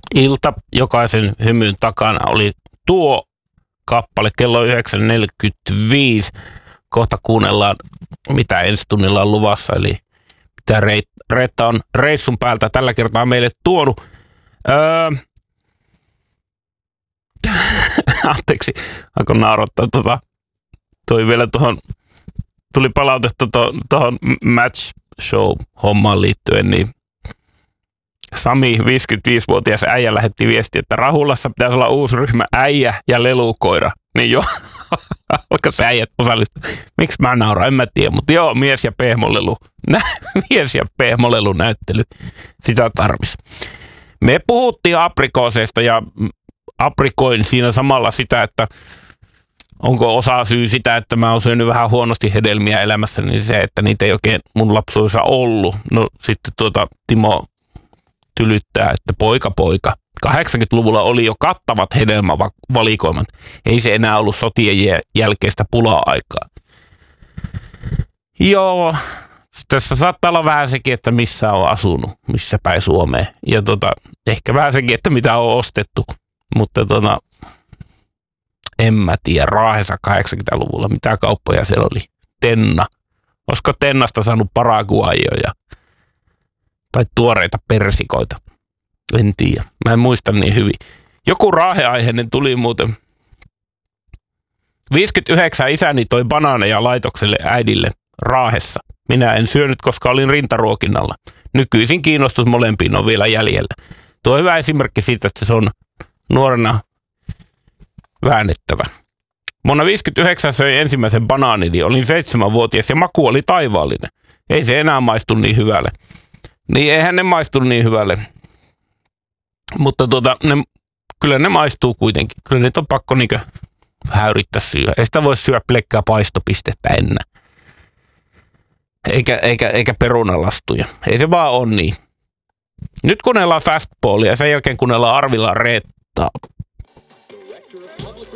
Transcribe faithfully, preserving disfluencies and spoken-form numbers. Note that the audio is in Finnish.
ilta jokaisen hymyn takana oli tuo kappale kello yhdeksän neljäkymmentäviisi. Kohta kuunnellaan, mitä ensi tunnilla on luvassa, eli mitä Reetta on reissun päältä tällä kertaa meille tuonut. Öö, anteeksi, alko naurottaa tota, toi vielä tuohon, tuli palautetta tuohon match show-hommaan liittyen, niin Sami, viisikymmentäviisivuotias äijä, lähetti viestiä, että Rahulassa pitäisi olla uusi ryhmä äijä ja lelukoira. Niin joo, vaikka se äijät osallistuu. Miksi mä nauran, en mä tiedä, mutta joo, mies ja pehmolelu. mies ja pehmolelu näyttely, sitä tarvis. Me puhuttiin aprikooseista ja aprikoin siinä samalla sitä, että onko osa syy sitä, että mä oon syönyt vähän huonosti hedelmiä elämässä, niin se, että niitä ei oikein mun lapsuudessa ollut. No sitten tuota Timo tylyttää, että poika poika. kahdeksankymmentäluvulla oli jo kattavat hedelmävalikoimat. Ei se enää ollut sotien jälkeistä pula-aikaa. Joo, tässä saattaa olla vähän sekin, että missä on asunut, missä päin Suomeen. Ja tota, ehkä vähän sekin, että mitä on ostettu. Mutta tota, en mä tiedä, Raahessa kahdeksankymmentäluvulla, mitä kauppoja siellä oli. Tenna. Olisiko Tennasta saanut paraguajoja? Tai tuoreita persikoita. En tiedä. Mä en muista niin hyvin. Joku raaheaiheinen tuli muuten. viisikymmentäyhdeksän isäni toi banaaneja laitokselle äidille Raahessa. Minä en syönyt, koska olin rintaruokinnalla. Nykyisin kiinnostus molempiin on vielä jäljellä. Tuo on hyvä esimerkki siitä, että se on nuorena väännettävä. Vuonna viisikymmentäyhdeksän söin ensimmäisen banaanini. Olin seitsemänvuotias ja maku oli taivaallinen. Ei se enää maistu niin hyvälle. Niin eihän ne maistu niin hyvälle. Mutta tuota, ne, kyllä ne maistuu kuitenkin. Kyllä ne on pakko niinkö vähän yrittää syödä. Ei sitä voi syödä pelkkää paistopistettä enää. Eikä, eikä, eikä perunalastuja. Ei se vaan ole niin. Nyt kuunnellaan Fastballia ja sen jälkeen kuunnellaan Arvilla Reettaa.